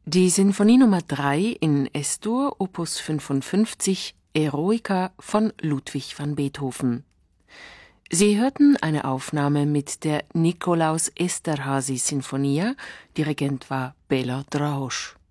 Die Sinfonie Nummer 3 in S-Dur, Opus 55, Eroica von Ludwig van Beethoven. Sie hörten eine Aufnahme mit der Nikolaus Esterházy Sinfonia, Dirigent war Béla Drahos.